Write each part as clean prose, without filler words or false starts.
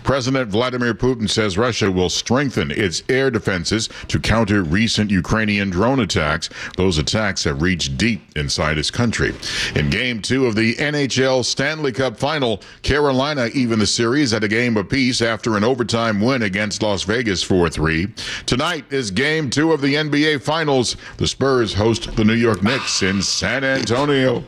President Vladimir Putin says Russia will strengthen its air defenses to counter recent Ukrainian drone attacks. Those attacks have reached deep inside his country. In Game 2 of the NHL Stanley Cup Final, Carolina evened the series at a game apiece after an overtime win against Las Vegas 4-3. Tonight is Game 2 of the NBA Finals. The Spurs host the New York Knicks in San Antonio.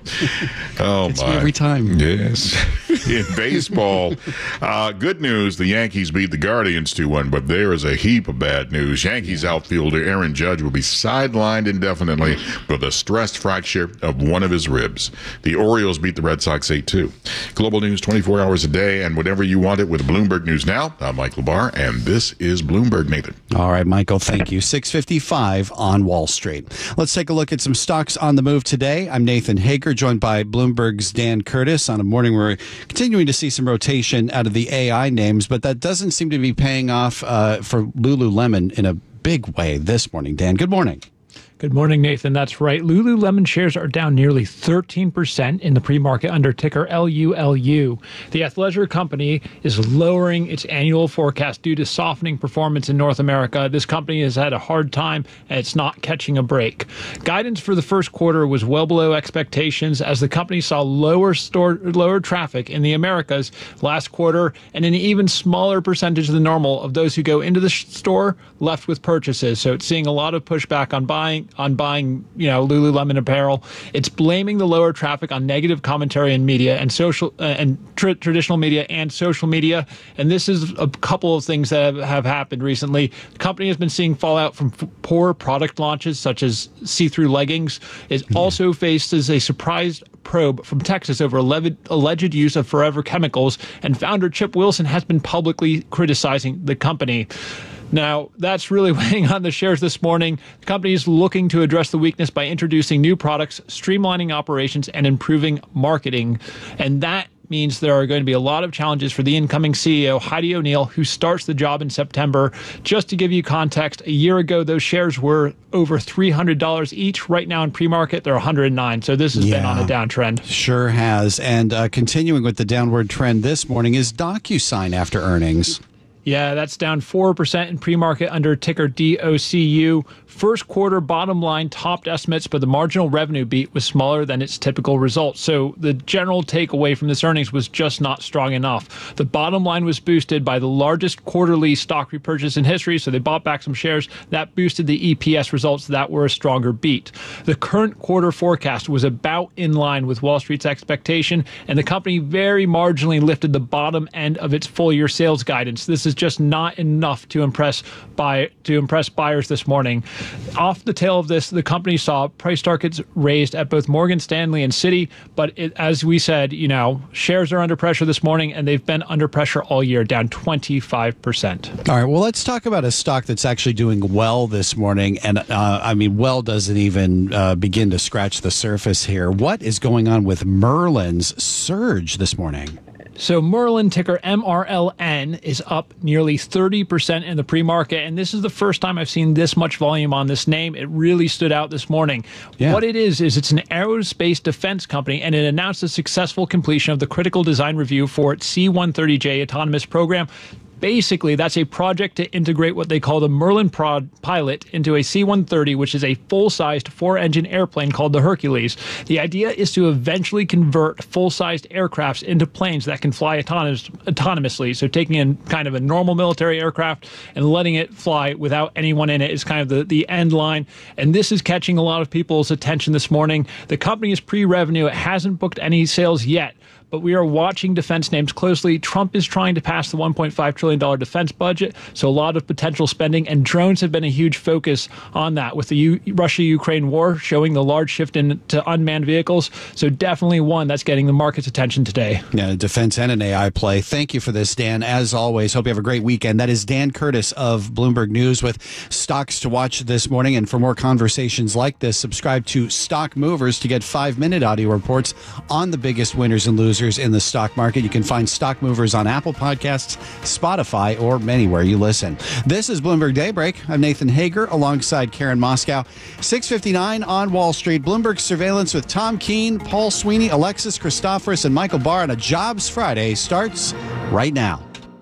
Oh, it's my. Every time. Yes. In baseball, good news, the Yankees beat the Guardians 2-1, but there is a heap of bad news. Yankees outfielder Aaron Judge will be sidelined indefinitely with a stress fracture of one of his ribs. The Orioles beat the Red Sox 8-2. Global news 24 hours a day and whenever you want it with Bloomberg News Now. I'm Michael Barr, and this is Bloomberg, Nathan. All right, Michael, thank you. 6:55 on Wall Street. Let's take a look at some stocks on the move today. I'm Nathan Hager, joined by Bloomberg's Dan Curtis on a morning where we're continuing to see some rotation out of the AI names, but that doesn't seem to be paying off for Lululemon in a big way this morning. Dan, good morning. Good morning, Nathan. That's right. Lululemon shares are down nearly 13% in the pre-market under ticker LULU. The athleisure company is lowering its annual forecast due to softening performance in North America. This company has had a hard time, and it's not catching a break. Guidance for the first quarter was well below expectations as the company saw lower traffic in the Americas last quarter, and an even smaller percentage than normal of those who go into the store left with purchases. So it's seeing a lot of pushback on buying Lululemon apparel. It's blaming the lower traffic on negative commentary in media and traditional media and social media. And this is a couple of things that have happened recently. The company has been seeing fallout from poor product launches, such as see-through leggings. It also faces a surprise probe from Texas over alleged use of forever chemicals, and founder Chip Wilson has been publicly criticizing the company. Now, that's really weighing on the shares this morning. The company is looking to address the weakness by introducing new products, streamlining operations, and improving marketing. And that means there are going to be a lot of challenges for the incoming CEO, Heidi O'Neill, who starts the job in September. Just to give you context, a year ago, those shares were over $300 each. Right now in pre-market, they're $109. So this has been on a downtrend. Sure has. And continuing with the downward trend this morning is DocuSign after earnings. Yeah, that's down 4% in pre-market under ticker DOCU. First quarter bottom line topped estimates, but the marginal revenue beat was smaller than its typical results. So the general takeaway from this earnings was just not strong enough. The bottom line was boosted by the largest quarterly stock repurchase in history, so they bought back some shares. That boosted the EPS results. That were a stronger beat. The current quarter forecast was about in line with Wall Street's expectation, and the company very marginally lifted the bottom end of its full-year sales guidance. This is just not enough to impress buyers this morning. Off the tail of this, the company saw price targets raised at both Morgan Stanley and Citi, but as we said, shares are under pressure this morning, and they've been under pressure all year, down 25%. All right, well, let's talk about a stock that's actually doing well this morning, and well doesn't even begin to scratch the surface here. What is going on with Merlin's surge this morning? So Merlin, ticker MRLN, is up nearly 30% in the pre-market, and this is the first time I've seen this much volume on this name. It really stood out this morning. Yeah. What it is it's an aerospace defense company, and it announced the successful completion of the critical design review for its C-130J autonomous program. Basically, that's a project to integrate what they call the Merlin Pilot into a C-130, which is a full-sized four-engine airplane called the Hercules. The idea is to eventually convert full-sized aircrafts into planes that can fly autonomously. So taking in kind of a normal military aircraft and letting it fly without anyone in it is kind of the end line. And this is catching a lot of people's attention this morning. The company is pre-revenue. It hasn't booked any sales yet, but we are watching defense names closely. Trump is trying to pass the $1.5 trillion defense budget, so a lot of potential spending, and drones have been a huge focus on that, with the Russia-Ukraine war showing the large shift into unmanned vehicles. So definitely one that's getting the market's attention today. Yeah, defense and an AI play. Thank you for this, Dan. As always, hope you have a great weekend. That is Dan Curtis of Bloomberg News with stocks to watch this morning. And for more conversations like this, subscribe to Stock Movers to get 5-minute audio reports on the biggest winners and losers in the stock market. You can find Stock Movers on Apple Podcasts, Spotify, or anywhere you listen. This is Bloomberg Daybreak. I'm Nathan Hager alongside Karen Moscow. 6:59 on Wall Street. Bloomberg Surveillance with Tom Keene, Paul Sweeney, Alexis Christoforous, and Michael Barr on a Jobs Friday starts right now.